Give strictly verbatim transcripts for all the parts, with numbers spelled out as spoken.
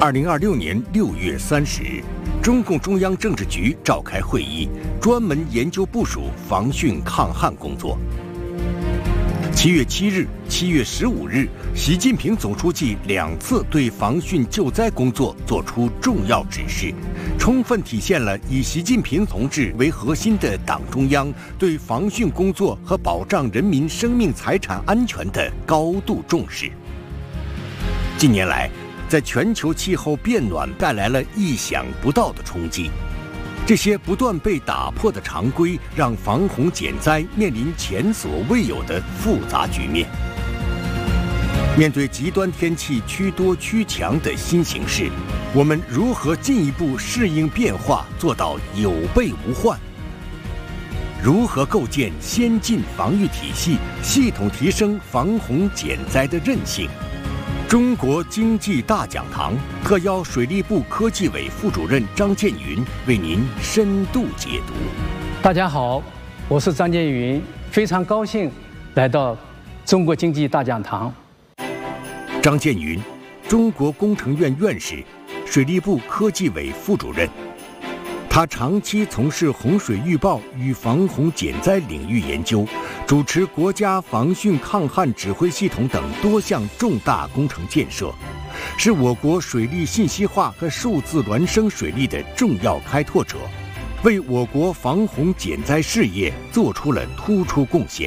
二零二六年六月三十日，中共中央政治局召开会议，专门研究部署防汛抗旱工作。七月七日、七月十五日，习近平总书记两次对防汛救灾工作作出重要指示，充分体现了以习近平同志为核心的党中央对防汛工作和保障人民生命财产安全的高度重视。近年来，在全球气候变暖带来了意想不到的冲击，这些不断被打破的常规，让防洪减灾面临前所未有的复杂局面。面对极端天气趋多趋强的新形势，我们如何进一步适应变化，做到有备无患？如何构建先进防御体系，系统提升防洪减灾的韧性？中国经济大讲堂特邀水利部科技委副主任张建云为您深度解读。 大家好，我是张建云，非常高兴来到中国经济大讲堂。 张建云，中国工程院院士，水利部科技委副主任。他长期从事洪水预报与防洪减灾领域研究，主持国家防汛抗旱指挥系统等多项重大工程建设，是我国水利信息化和数字孪生水利的重要开拓者，为我国防洪减灾事业做出了突出贡献。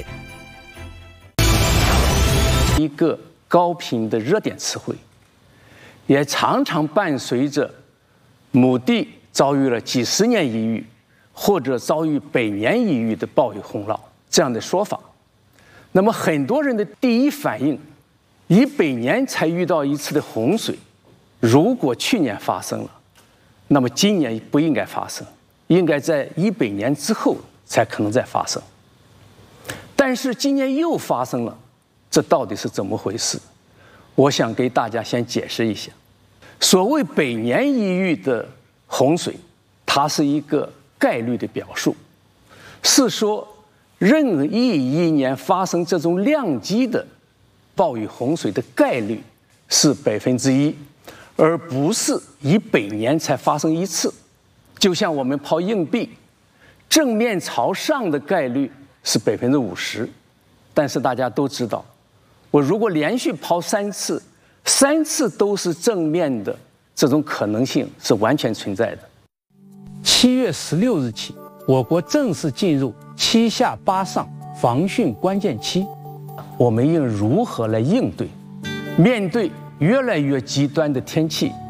一个高频的热点词汇，也常常伴随着某地遭遇了几十年一遇，或者遭遇百年一遇的暴雨洪涝这样的说法。那么很多人的第一反应，一百年才遇到一次的洪水，如果去年发生了，那么今年不应该发生，应该在一百年之后才可能再发生。但是今年又发生了，这到底是怎么回事？我想给大家先解释一下。所谓百年一遇的洪水，它是一个概率的表述，是说任意一年发生这种量级的暴雨洪水的概率是百分之一，而不是一百年才发生一次。就像我们抛硬币，正面朝上的概率是百分之五十，但是大家都知道，我如果连续抛三次，三次都是正面的，这种可能性是完全存在的。七月十六日起，我国正式进入七下八上防汛关键期。我们应如何来应对？面对越来越极端的天气，